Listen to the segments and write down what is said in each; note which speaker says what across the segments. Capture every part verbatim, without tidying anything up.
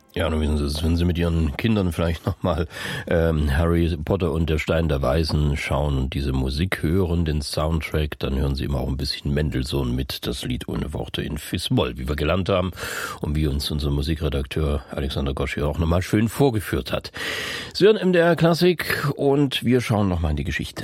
Speaker 1: Ja, nun wissen Sie es, wenn Sie mit Ihren Kindern vielleicht nochmal ähm, Harry Potter und der Stein der Weisen schauen und diese Musik hören, den Soundtrack, dann hören Sie immer auch ein bisschen Mendelssohn mit, das Lied ohne Worte in Fis-Moll, wie wir gelernt haben und wie uns unser Musikredakteur Alexander Goschi auch nochmal schön vorgeführt hat. Sie hören M D R Klassik und wir schauen nochmal in die Geschichte.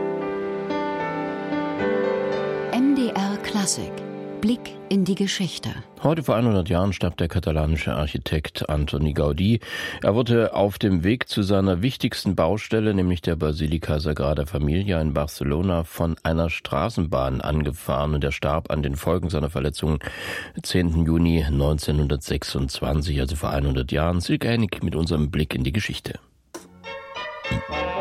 Speaker 2: M D R Klassik. Blick in die Geschichte.
Speaker 1: Heute vor hundert Jahren starb der katalanische Architekt Antoni Gaudí. Er wurde auf dem Weg zu seiner wichtigsten Baustelle, nämlich der Basilika Sagrada Familia in Barcelona, von einer Straßenbahn angefahren und er starb an den Folgen seiner Verletzungen zehnten Juni neunzehnhundertsechsundzwanzig, also vor hundert Jahren. Silke Hennig mit unserem Blick in die Geschichte. Hm.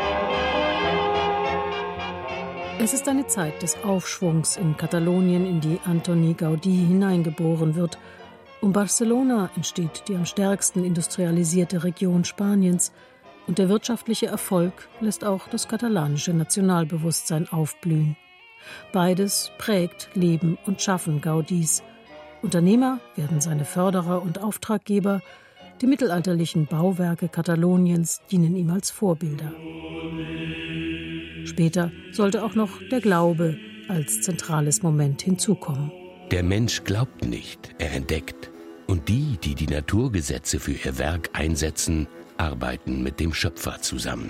Speaker 3: Es ist eine Zeit des Aufschwungs in Katalonien, in die Antoni Gaudí hineingeboren wird. Um Barcelona entsteht die am stärksten industrialisierte Region Spaniens und der wirtschaftliche Erfolg lässt auch das katalanische Nationalbewusstsein aufblühen. Beides prägt Leben und Schaffen Gaudís. Unternehmer werden seine Förderer und Auftraggeber. Die mittelalterlichen Bauwerke Kataloniens dienen ihm als Vorbilder. Später sollte auch noch der Glaube als zentrales Moment hinzukommen.
Speaker 4: Der Mensch glaubt nicht, er entdeckt. Und die, die die Naturgesetze für ihr Werk einsetzen, arbeiten mit dem Schöpfer zusammen.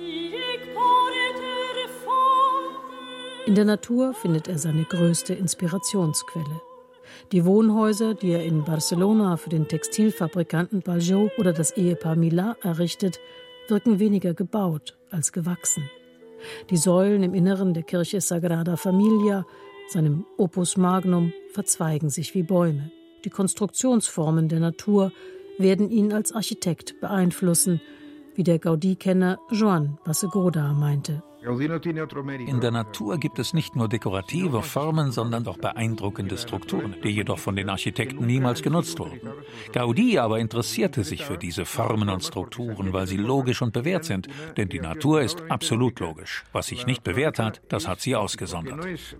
Speaker 3: In der Natur findet er seine größte Inspirationsquelle. Die Wohnhäuser, die er in Barcelona für den Textilfabrikanten Pajot oder das Ehepaar Milà errichtet, wirken weniger gebaut als gewachsen. Die Säulen im Inneren der Kirche Sagrada Familia, seinem Opus Magnum, verzweigen sich wie Bäume. Die Konstruktionsformen der Natur werden ihn als Architekt beeinflussen, wie der Gaudí-Kenner Joan Bassegoda meinte.
Speaker 5: In der Natur gibt es nicht nur dekorative Formen, sondern auch beeindruckende Strukturen, die jedoch von den Architekten niemals genutzt wurden. Gaudí aber interessierte sich für diese Formen und Strukturen, weil sie logisch und bewährt sind, denn die Natur ist absolut logisch. Was sich nicht bewährt hat, das hat sie ausgesondert.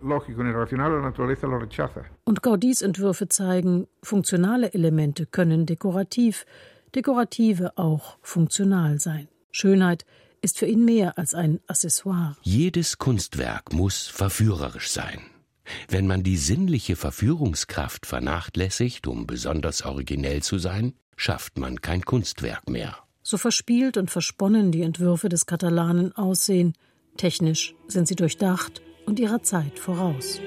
Speaker 3: Und Gaudís Entwürfe zeigen, funktionale Elemente können dekorativ, dekorative auch funktional sein. Schönheit ist für ihn mehr als ein Accessoire.
Speaker 4: Jedes Kunstwerk muss verführerisch sein. Wenn man die sinnliche Verführungskraft vernachlässigt, um besonders originell zu sein, schafft man kein Kunstwerk mehr.
Speaker 3: So verspielt und versponnen die Entwürfe des Katalanen aussehen, technisch sind sie durchdacht und ihrer Zeit voraus.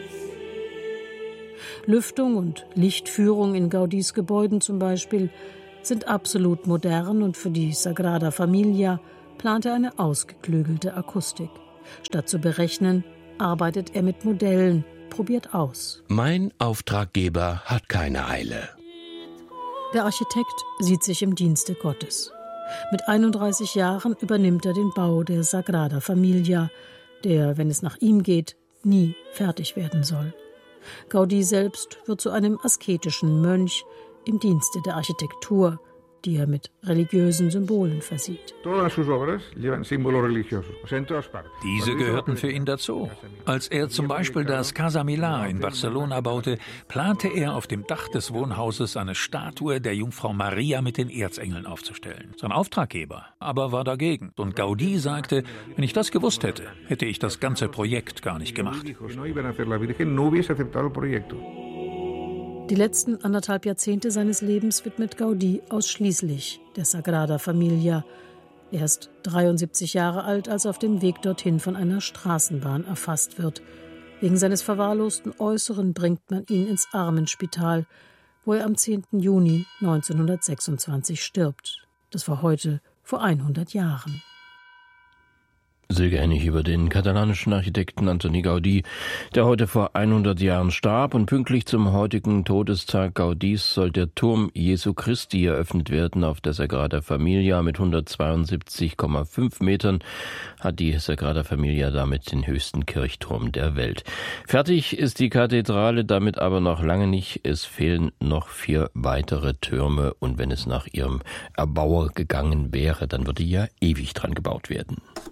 Speaker 3: Lüftung und Lichtführung in Gaudís Gebäuden zum Beispiel sind absolut modern und für die Sagrada Familia plant er eine ausgeklügelte Akustik. Statt zu berechnen, arbeitet er mit Modellen, probiert aus.
Speaker 4: Mein Auftraggeber hat keine Eile.
Speaker 3: Der Architekt sieht sich im Dienste Gottes. Mit einunddreißig Jahren übernimmt er den Bau der Sagrada Familia, der, wenn es nach ihm geht, nie fertig werden soll. Gaudí selbst wird zu einem asketischen Mönch im Dienste der Architektur, die er mit religiösen Symbolen versieht.
Speaker 5: Diese gehörten für ihn dazu. Als er zum Beispiel das Casa Milà in Barcelona baute, plante er auf dem Dach des Wohnhauses eine Statue der Jungfrau Maria mit den Erzengeln aufzustellen. Sein Auftraggeber aber war dagegen. Und Gaudí sagte, wenn ich das gewusst hätte, hätte ich das ganze Projekt gar nicht gemacht.
Speaker 3: Die letzten anderthalb Jahrzehnte seines Lebens widmet Gaudí ausschließlich der Sagrada Familia. Er ist dreiundsiebzig Jahre alt, als er auf dem Weg dorthin von einer Straßenbahn erfasst wird. Wegen seines verwahrlosten Äußeren bringt man ihn ins Armenspital, wo er am zehnten Juni neunzehnhundertsechsundzwanzig stirbt. Das war heute vor hundert Jahren.
Speaker 1: Silke Hennig über den katalanischen Architekten Antoni Gaudí, der heute vor hundert Jahren starb, und pünktlich zum heutigen Todestag Gaudís soll der Turm Jesu Christi eröffnet werden auf der Sagrada Familia. Mit hundertzweiundsiebzig Komma fünf Metern hat die Sagrada Familia damit den höchsten Kirchturm der Welt. Fertig ist die Kathedrale damit aber noch lange nicht. Es fehlen noch vier weitere Türme, und wenn es nach ihrem Erbauer gegangen wäre, dann würde ja ewig dran gebaut werden.